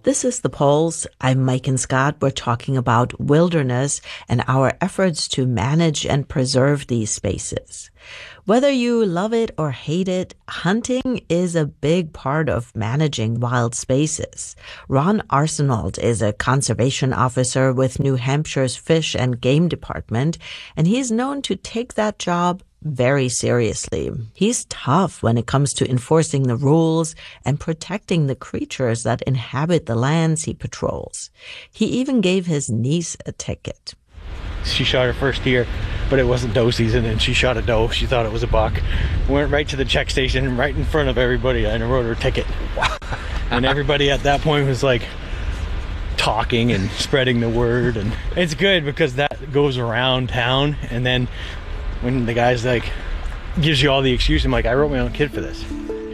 This is The Pulse. I'm Mike and Scott. We're talking about wilderness and our efforts to manage and preserve these spaces. Whether you love it or hate it, hunting is a big part of managing wild spaces. Ron Arsenault is a conservation officer with New Hampshire's Fish and Game Department, and he's known to take that job very seriously. He's tough when it comes to enforcing the rules and protecting the creatures that inhabit the lands he patrols. He even gave his niece a ticket. She shot her first deer, but it wasn't doe season, and she shot a doe. She thought it was a buck. Went right to the check station, right in front of everybody, and I wrote her a ticket. And everybody at that point was like talking and spreading the word, and it's good because that goes around town, and then when the guy's like gives you all the excuse, I'm like, I wrote my own kid for this.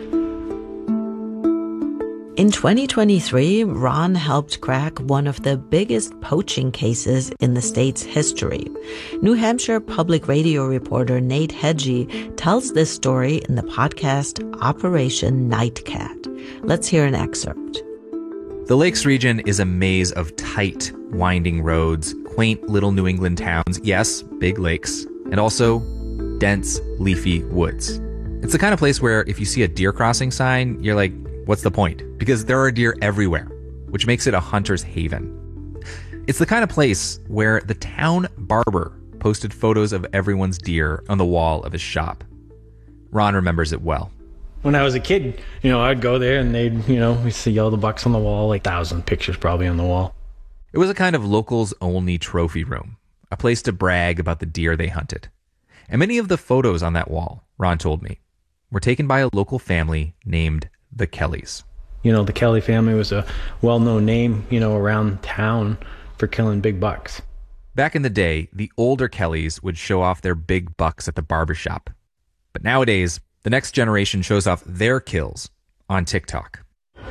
In 2023, Ron helped crack one of the biggest poaching cases in the state's history. New Hampshire Public Radio reporter Nate Hedgie tells this story in the podcast Operation Nightcat. Let's hear an excerpt. The Lakes region is a maze of tight, winding roads, quaint little New England towns, yes, big lakes, and also dense, leafy woods. It's the kind of place where if you see a deer crossing sign, you're like, what's the point? Because there are deer everywhere, which makes it a hunter's haven. It's the kind of place where the town barber posted photos of everyone's deer on the wall of his shop. Ron remembers it well. When I was a kid, I'd go there and they'd, we see all the bucks on the wall, like 1,000 pictures probably on the wall. It was a kind of locals only trophy room, a place to brag about the deer they hunted. And many of the photos on that wall, Ron told me, were taken by a local family named the Kellys. The Kelly family was a well-known name, around town for killing big bucks. Back in the day, the older Kellys would show off their big bucks at the barbershop. But nowadays, the next generation shows off their kills on TikTok.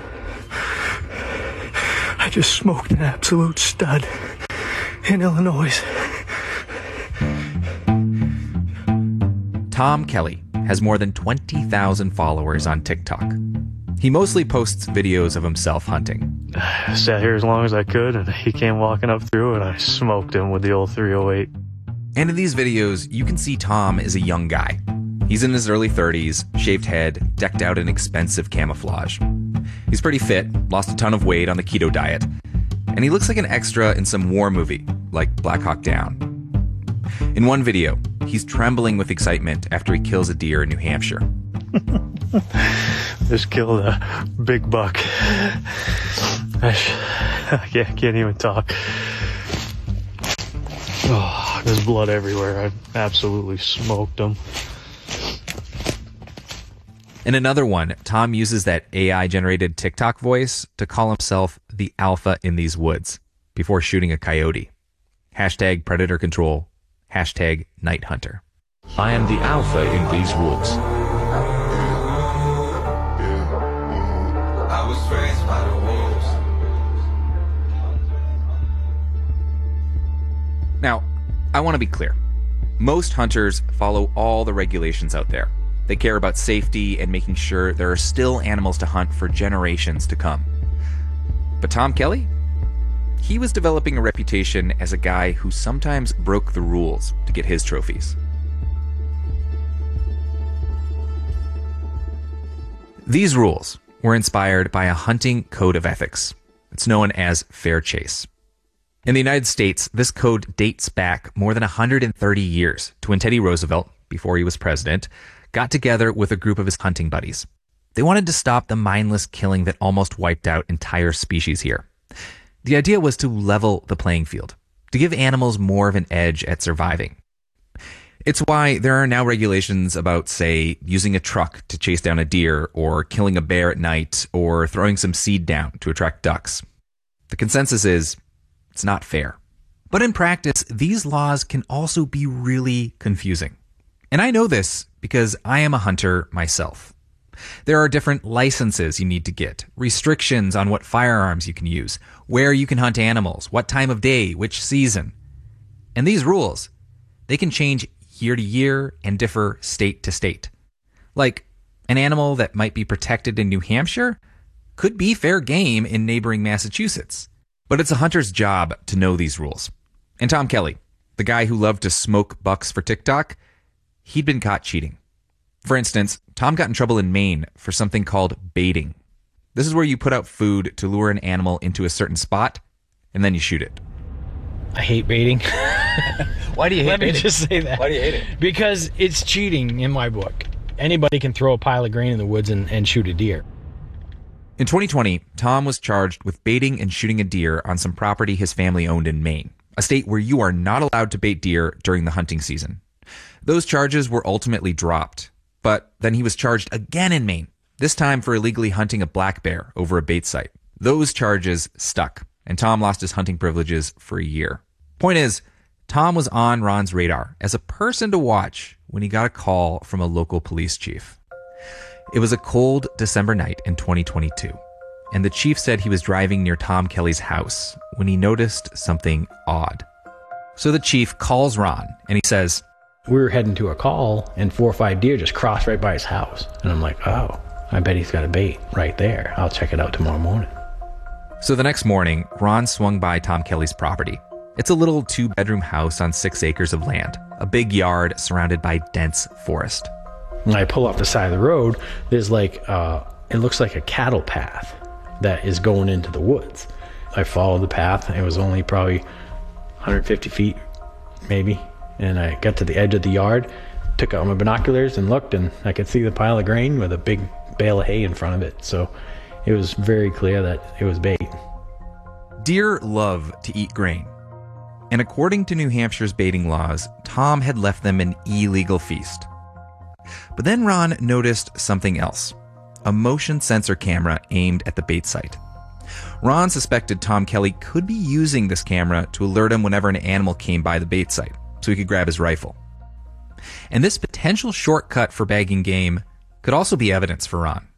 I just smoked an absolute stud in Illinois. Tom Kelly has more than 20,000 followers on TikTok. He mostly posts videos of himself hunting. I sat here as long as I could, and he came walking up through, and I smoked him with the old 308. And in these videos, you can see Tom is a young guy. He's in his early 30s, shaved head, decked out in expensive camouflage. He's pretty fit, lost a ton of weight on the keto diet, and he looks like an extra in some war movie, like Black Hawk Down. In one video, he's trembling with excitement after he kills a deer in New Hampshire. Just killed a big buck. I can't even talk. Oh, there's blood everywhere. I absolutely smoked him. In another one, Tom uses that AI-generated TikTok voice to call himself the alpha in these woods before shooting a coyote. Hashtag predator control. Hashtag night hunter. I am the alpha in these woods. I was raised by the wolves. Now, I want to be clear. Most hunters follow all the regulations out there. They care about safety and making sure there are still animals to hunt for generations to come. But Tom Kelly? He was developing a reputation as a guy who sometimes broke the rules to get his trophies. These rules were inspired by a hunting code of ethics. It's known as fair chase. In the United States, this code dates back more than 130 years to when Teddy Roosevelt, before he was president, got together with a group of his hunting buddies. They wanted to stop the mindless killing that almost wiped out entire species here. The idea was to level the playing field, to give animals more of an edge at surviving. It's why there are now regulations about, say, using a truck to chase down a deer, or killing a bear at night, or throwing some seed down to attract ducks. The consensus is, it's not fair. But in practice, these laws can also be really confusing. And I know this because I am a hunter myself. There are different licenses you need to get, restrictions on what firearms you can use, where you can hunt animals, what time of day, which season. And these rules, they can change year to year and differ state to state. Like, an animal that might be protected in New Hampshire could be fair game in neighboring Massachusetts. But it's a hunter's job to know these rules. And Tom Kelly, the guy who loved to smoke bucks for TikTok, he'd been caught cheating. For instance, Tom got in trouble in Maine for something called baiting. This is where you put out food to lure an animal into a certain spot, and then you shoot it. I hate baiting. Why do you hate Let me baiting? just say that. Why do you hate it? Because it's cheating in my book. Anybody can throw a pile of grain in the woods and shoot a deer. In 2020, Tom was charged with baiting and shooting a deer on some property his family owned in Maine, a state where you are not allowed to bait deer during the hunting season. Those charges were ultimately dropped, but then he was charged again in Maine, this time for illegally hunting a black bear over a bait site. Those charges stuck, and Tom lost his hunting privileges for a year. Point is, Tom was on Ron's radar as a person to watch when he got a call from a local police chief. It was a cold December night in 2022, and the chief said he was driving near Tom Kelly's house when he noticed something odd. So the chief calls Ron, and he says, We were heading to a call, and 4 or 5 deer just crossed right by his house. And I'm like, oh, I bet he's got a bait right there. I'll check it out tomorrow morning. So the next morning, Ron swung by Tom Kelly's property. It's a little 2-bedroom house on 6 acres of land, a big yard surrounded by dense forest. When I pull off the side of the road, there's like, it looks like a cattle path that is going into the woods. I followed the path. It was only probably 150 feet, maybe. And I got to the edge of the yard, took out my binoculars and looked, and I could see the pile of grain with a big bale of hay in front of it. So it was very clear that it was bait. Deer love to eat grain. And according to New Hampshire's baiting laws, Tom had left them an illegal feast. But then Ron noticed something else, a motion sensor camera aimed at the bait site. Ron suspected Tom Kelly could be using this camera to alert him whenever an animal came by the bait site, so he could grab his rifle. And this potential shortcut for bagging game could also be evidence for Ron.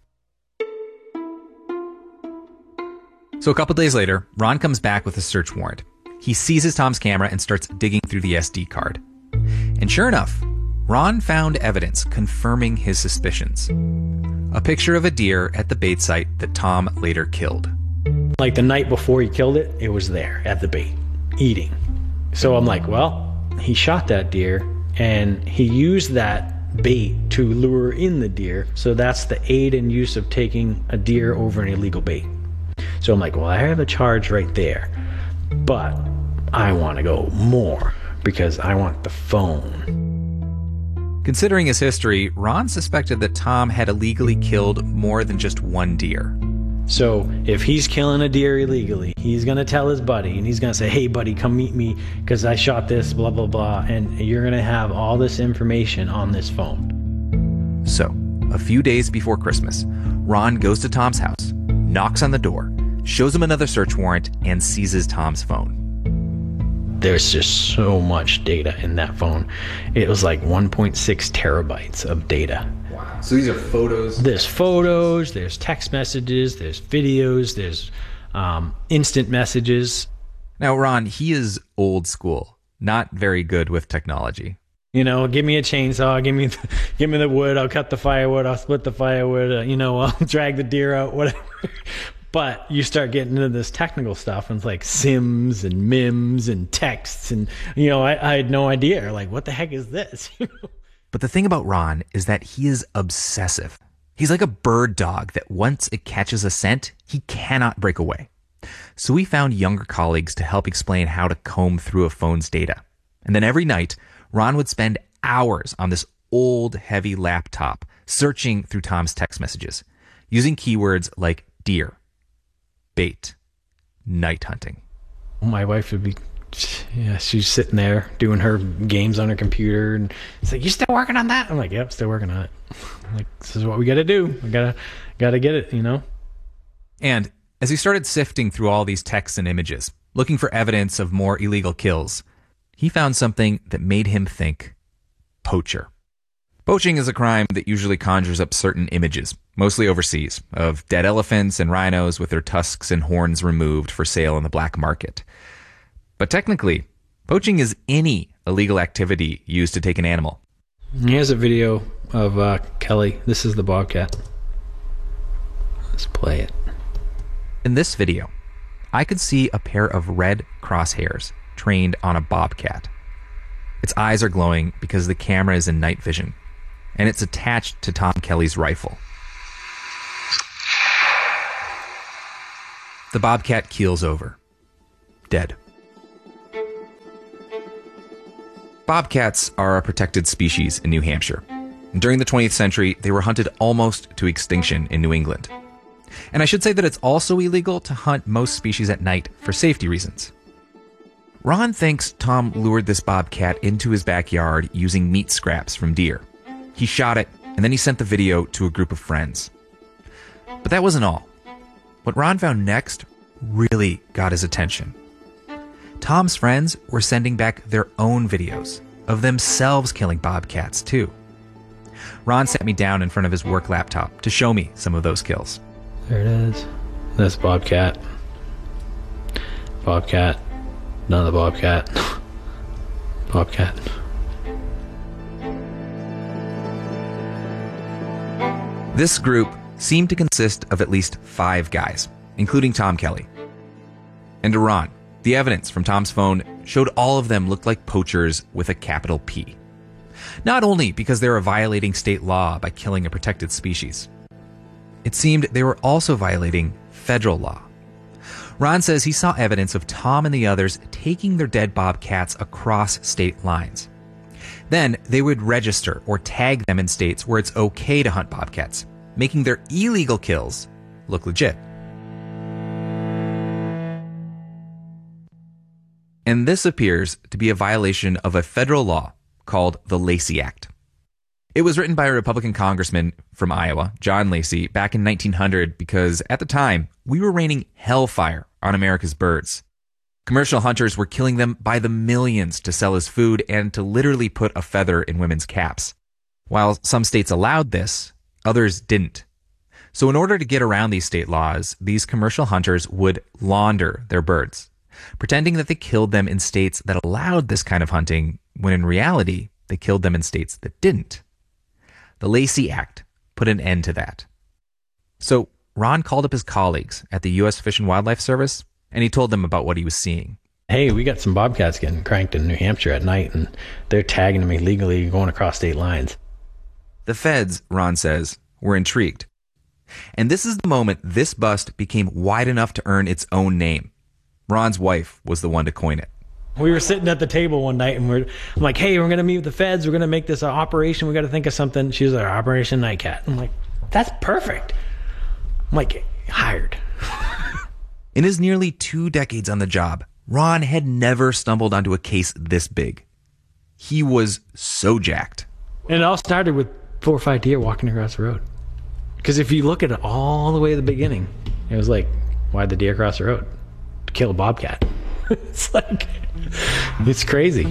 So a couple days later, Ron comes back with a search warrant. He seizes Tom's camera and starts digging through the SD card. And sure enough, Ron found evidence confirming his suspicions. A picture of a deer at the bait site that Tom later killed. Like the night before he killed it, it was there at the bait, eating. So I'm like, well, he shot that deer and he used that bait to lure in the deer. So that's the aid and use of taking a deer over an illegal bait. So I'm like, well, I have a charge right there, but I want to go more because I want the phone. Considering his history, Ron suspected that Tom had illegally killed more than just one deer. So if he's killing a deer illegally, he's going to tell his buddy, and he's going to say, hey, buddy, come meet me because I shot this, blah, blah, blah, and you're going to have all this information on this phone. So, a few days before Christmas, Ron goes to Tom's house, knocks on the door, shows him another search warrant, and seizes Tom's phone. There's just so much data in that phone. It was like 1.6 terabytes of data. Wow. So these are photos? There's photos, there's text messages, there's videos, there's instant messages. Now, Ron, he is old school, not very good with technology. You know, give me a chainsaw, give me the wood, I'll cut the firewood, I'll split the firewood, I'll drag the deer out, whatever. But you start getting into this technical stuff, and it's like sims and mims and texts, and I had no idea. Like, what the heck is this? But the thing about Ron is that he is obsessive. He's like a bird dog that once it catches a scent, he cannot break away. So we found younger colleagues to help explain how to comb through a phone's data. And then every night, Ron would spend hours on this old, heavy laptop searching through Tom's text messages, using keywords like deer, bait, night hunting. My wife would be, she's sitting there doing her games on her computer, and it's like, you still working on that? I'm like, yep, still working on it. I'm like, this is what we got to do. We gotta get it, And as he started sifting through all these texts and images, looking for evidence of more illegal kills, he found something that made him think poacher. Poaching is a crime that usually conjures up certain images, mostly overseas, of dead elephants and rhinos with their tusks and horns removed for sale in the black market. But technically, poaching is any illegal activity used to take an animal. Here's a video of Kelly. This is the bobcat. Let's play it. In this video, I could see a pair of red crosshairs trained on a bobcat. Its eyes are glowing because the camera is in night vision, and it's attached to Tom Kelly's rifle. The bobcat keels over, dead. Bobcats are a protected species in New Hampshire. During the 20th century, they were hunted almost to extinction in New England. And I should say that it's also illegal to hunt most species at night for safety reasons. Ron thinks Tom lured this bobcat into his backyard using meat scraps from deer. He shot it, and then he sent the video to a group of friends. But that wasn't all. What Ron found next really got his attention. Tom's friends were sending back their own videos of themselves killing bobcats, too. Ron sat me down in front of his work laptop to show me some of those kills. There it is. That's bobcat. Bobcat. Another bobcat. Bobcat. This group seemed to consist of at least 5 guys, including Tom Kelly. And to Ron, the evidence from Tom's phone showed all of them looked like poachers with a capital P. Not only because they were violating state law by killing a protected species, it seemed they were also violating federal law. Ron says he saw evidence of Tom and the others taking their dead bobcats across state lines. Then they would register or tag them in states where it's okay to hunt bobcats, making their illegal kills look legit. And this appears to be a violation of a federal law called the Lacey Act. It was written by a Republican congressman from Iowa, John Lacey, back in 1900 because at the time, we were raining hellfire on America's birds. Commercial hunters were killing them by the millions to sell as food and to literally put a feather in women's caps. While some states allowed this, others didn't. So in order to get around these state laws, these commercial hunters would launder their birds, pretending that they killed them in states that allowed this kind of hunting, when in reality, they killed them in states that didn't. The Lacey Act put an end to that. So Ron called up his colleagues at the U.S. Fish and Wildlife Service, and he told them about what he was seeing. Hey, we got some bobcats getting cranked in New Hampshire at night, and they're tagging them illegally going across state lines. The feds, Ron says, were intrigued. And this is the moment this bust became wide enough to earn its own name. Ron's wife was the one to coin it. We were sitting at the table one night, and I'm like, hey, we're going to meet with the feds. We're going to make this an operation. We got to think of something. She was like, Operation Nightcat. I'm like, that's perfect. I'm like, hired. In his nearly 2 decades on the job, Ron had never stumbled onto a case this big. He was so jacked. And it all started with 4 or 5 deer walking across the road. Because if you look at it all the way to the beginning, it was like, why'd the deer cross the road? To kill a bobcat. It's like, it's crazy.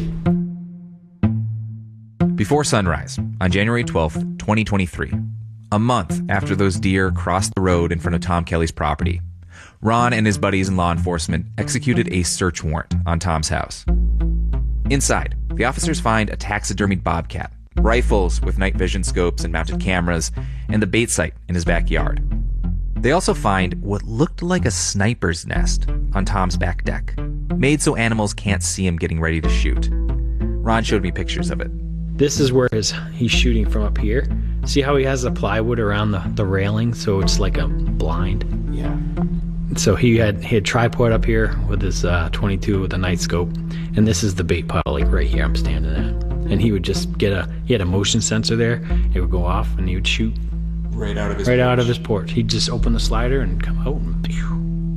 Before sunrise, on January 12th, 2023, a month after those deer crossed the road in front of Tom Kelly's property, Ron and his buddies in law enforcement executed a search warrant on Tom's house. Inside, the officers find a taxidermied bobcat, rifles with night vision scopes and mounted cameras, and the bait site in his backyard. They also find what looked like a sniper's nest on Tom's back deck, made so animals can't see him getting ready to shoot. Ron showed me pictures of it. This is where he's shooting from up here. See how he has the plywood around the railing, so it's like a blind? Yeah. So he had tripod up here with his 22 with a night scope, and this is the bait pile, like right here I'm standing at. And he would just he had a motion sensor there. It would go off, and he would shoot Right out of his porch. He'd just open the slider and come out and pew.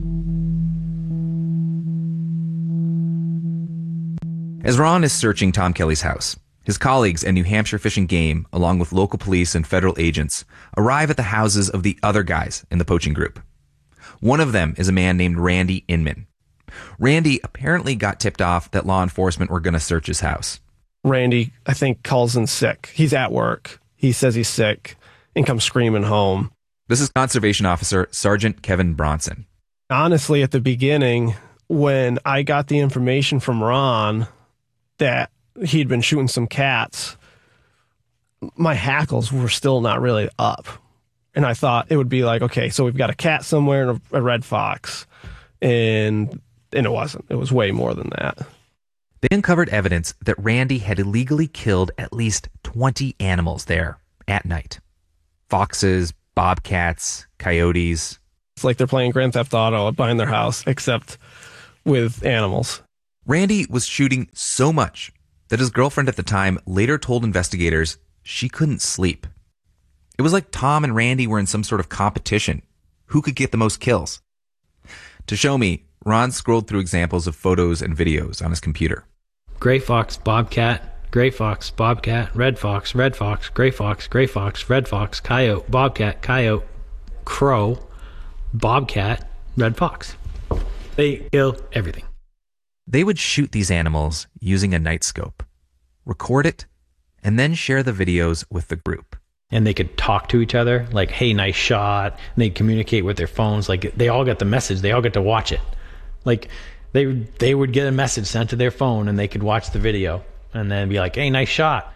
As Ron is searching Tom Kelly's house, his colleagues and New Hampshire Fish and Game, along with local police and federal agents, arrive at the houses of the other guys in the poaching group. One of them is a man named Randy Inman. Randy apparently got tipped off that law enforcement were going to search his house. Randy, I think, calls in sick. He's at work. He says he's sick and comes screaming home. This is Conservation Officer Sergeant Kevin Bronson. Honestly, at the beginning, when I got the information from Ron that he'd been shooting some cats, my hackles were still not really up. And I thought it would be like, okay, so we've got a cat somewhere and a red fox. And it wasn't. It was way more than that. They uncovered evidence that Randy had illegally killed at least 20 animals there at night. Foxes, bobcats, coyotes. It's like they're playing Grand Theft Auto behind their house, except with animals. Randy was shooting so much that his girlfriend at the time later told investigators she couldn't sleep. It was like Tom and Randy were in some sort of competition. Who could get the most kills? To show me, Ron scrolled through examples of photos and videos on his computer. Gray fox, bobcat, gray fox, bobcat, red fox, gray fox, red fox, coyote, bobcat, coyote, crow, bobcat, red fox. They kill everything. They would shoot these animals using a night scope, record it, and then share the videos with the group. And they could talk to each other, like, hey, nice shot. And they'd communicate with their phones. Like, they all got the message. They all get to watch it. Like, they would get a message sent to their phone, and they could watch the video and then be like, hey, nice shot.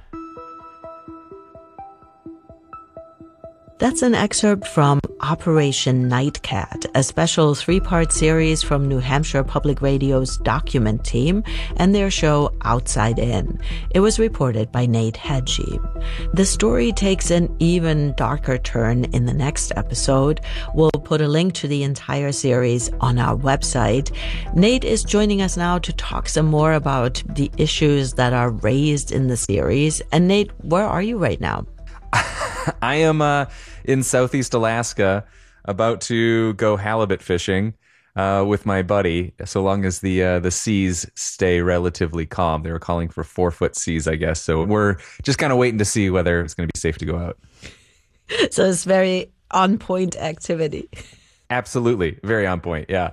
That's an excerpt from Operation Nightcat, a special 3-part series from New Hampshire Public Radio's document team and their show Outside In. It was reported by Nate Hedgie. The story takes an even darker turn in the next episode. We'll put a link to the entire series on our website. Nate is joining us now to talk some more about the issues that are raised in the series. And Nate, where are you right now? I am in Southeast Alaska, about to go halibut fishing with my buddy, so long as the seas stay relatively calm. They were calling for 4-foot seas, I guess. So we're just kind of waiting to see whether it's going to be safe to go out. So it's very on-point activity. Absolutely. Very on point, yeah.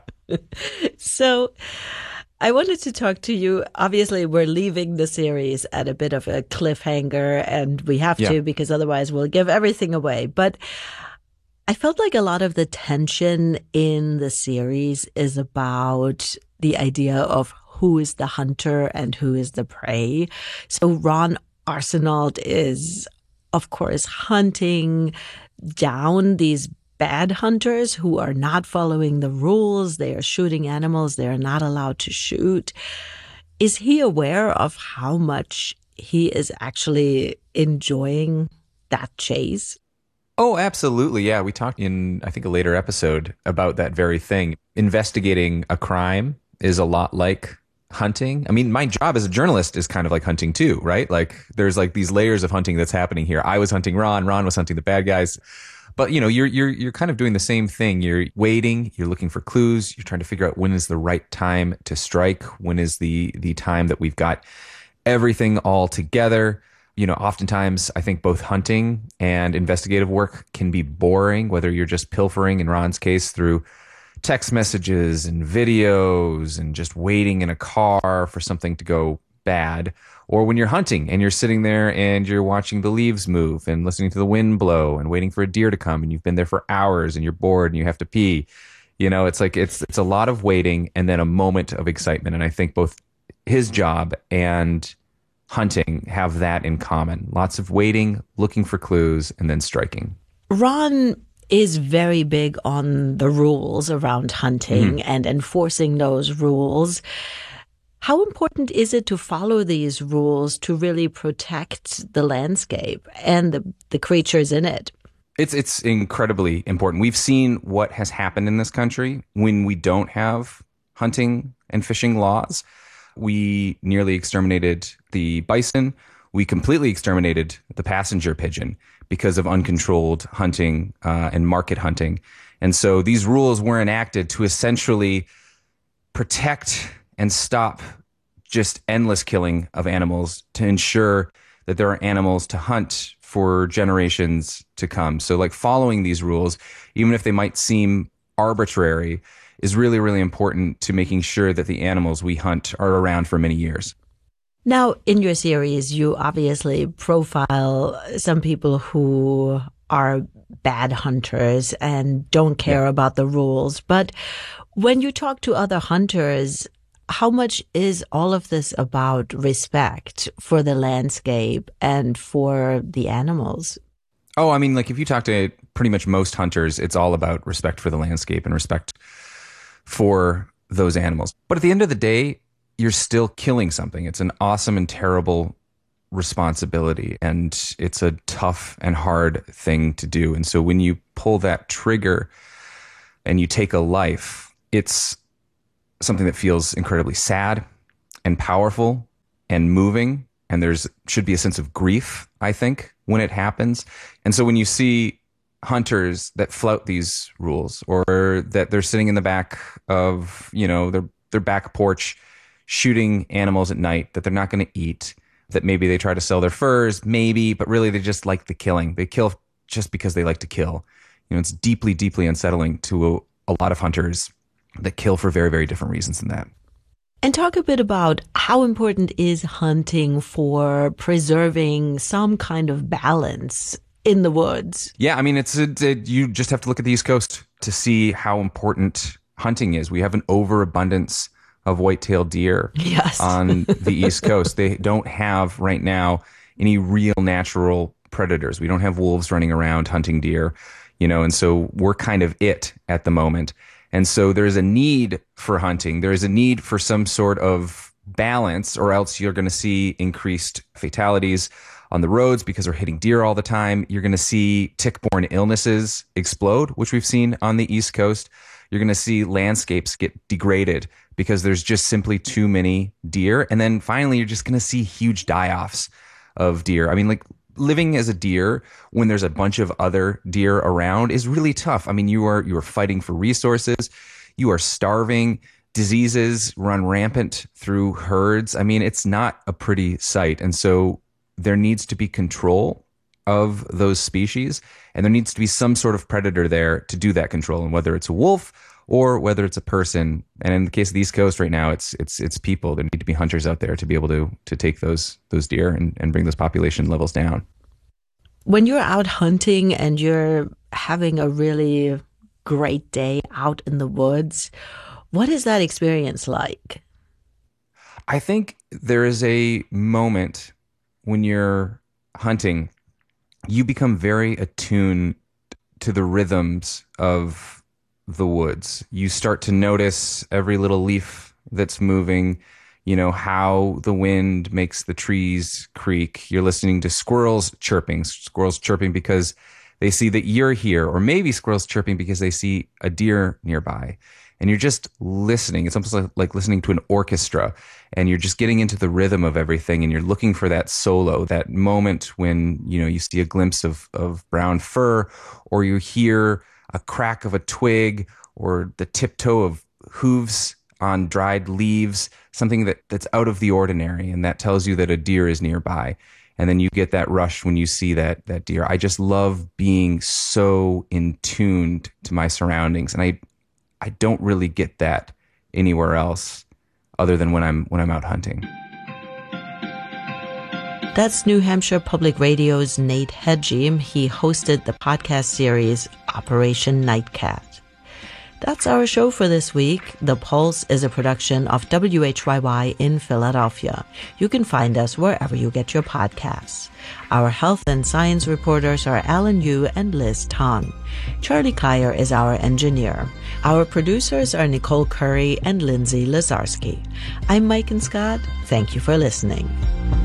So I wanted to talk to you. Obviously, we're leaving the series at a bit of a cliffhanger, and we have to because otherwise we'll give everything away. But I felt like a lot of the tension in the series is about the idea of who is the hunter and who is the prey. So Ron Arsenault is, of course, hunting down these bad hunters who are not following the rules. They are shooting animals they are not allowed to shoot. Is he aware of how much he is actually enjoying that chase? Oh, absolutely. Yeah. We talked in, I think, a later episode about that very thing. Investigating a crime is a lot like hunting. I mean, my job as a journalist is kind of like hunting too, right? Like there's like these layers of hunting that's happening here. I was hunting Ron was hunting the bad guys. But, you know, you're kind of doing the same thing. You're waiting, you're looking for clues, you're trying to figure out when is the right time to strike, when is the time that we've got everything all together. You know, oftentimes I think both hunting and investigative work can be boring, whether you're just pilfering, in Ron's case, through text messages and videos and just waiting in a car for something to go bad, or when you're hunting and you're sitting there and you're watching the leaves move and listening to the wind blow and waiting for a deer to come, and you've been there for hours and you're bored and you have to pee. You know, it's like it's a lot of waiting and then a moment of excitement. And I think both his job and hunting have that in common. Lots of waiting, looking for clues, and then striking. Ron is very big on the rules around hunting and enforcing those rules. How important is it to follow these rules to really protect the landscape and the creatures in it? It's incredibly important. We've seen what has happened in this country when we don't have hunting and fishing laws. We nearly exterminated the bison. We completely exterminated the passenger pigeon because of uncontrolled hunting and market hunting. And so these rules were enacted to essentially protect and stop just endless killing of animals, to ensure that there are animals to hunt for generations to come. So like following these rules, even if they might seem arbitrary, is really, really important to making sure that the animals we hunt are around for many years. Now, in your series, you obviously profile some people who are bad hunters and don't care about the rules. But when you talk to other hunters, how much is all of this about respect for the landscape and for the animals? Oh, I mean, like if you talk to pretty much most hunters, it's all about respect for the landscape and respect for those animals. But at the end of the day, you're still killing something. It's an awesome and terrible responsibility, and it's a tough and hard thing to do. And so when you pull that trigger and you take a life, it's something that feels incredibly sad and powerful and moving. And there's should be a sense of grief, I think, when it happens. And so when you see hunters that flout these rules, or that they're sitting in the back of, their back porch shooting animals at night that they're not going to eat, that maybe they try to sell their furs, maybe, but really they just like the killing. They kill just because they like to kill. It's deeply, deeply unsettling to a lot of hunters that kill for very, very different reasons than that. And talk a bit about how important is hunting for preserving some kind of balance in the woods. Yeah, I mean, you just have to look at the East Coast to see how important hunting is. We have an overabundance of white-tailed deer on the East Coast. They don't have right now any real natural predators. We don't have wolves running around hunting deer, and so we're kind of it at the moment. And so there's a need for hunting. There is a need for some sort of balance, or else you're going to see increased fatalities on the roads because they're hitting deer all the time. You're going to see tick-borne illnesses explode, which we've seen on the East Coast. You're going to see landscapes get degraded because there's just simply too many deer. And then finally, you're just going to see huge die-offs of deer. I mean, like, living as a deer when there's a bunch of other deer around is really tough. I mean, you are fighting for resources. You are starving. Diseases run rampant through herds. I mean, it's not a pretty sight. And so there needs to be control of those species, and there needs to be some sort of predator there to do that control. And whether it's a wolf or whether it's a person, and in the case of the East Coast right now, it's people. There need to be hunters out there to be able to take those deer and bring those population levels down. When you're out hunting and you're having a really great day out in the woods, what is that experience like? I think there is a moment when you're hunting, you become very attuned to the rhythms of the woods. You start to notice every little leaf that's moving, how the wind makes the trees creak. You're listening to squirrels chirping because they see that you're here, or maybe squirrels chirping because they see a deer nearby. And you're just listening. It's almost like listening to an orchestra, and you're just getting into the rhythm of everything, and you're looking for that solo, that moment when, you see a glimpse of brown fur, or you hear a crack of a twig, or the tiptoe of hooves on dried leaves, something that's out of the ordinary, and that tells you that a deer is nearby. And then you get that rush when you see that deer. I just love being so in tuned to my surroundings, and I don't really get that anywhere else other than when I'm out hunting. That's New Hampshire Public Radio's Nate Hedgie. He hosted the podcast series Operation Nightcat. That's our show for this week. The Pulse is a production of WHYY in Philadelphia. You can find us wherever you get your podcasts. Our health and science reporters are Alan Yu and Liz Tong. Charlie Kyer is our engineer. Our producers are Nicole Curry and Lindsay Lazarski. I'm Mike and Scott. Thank you for listening.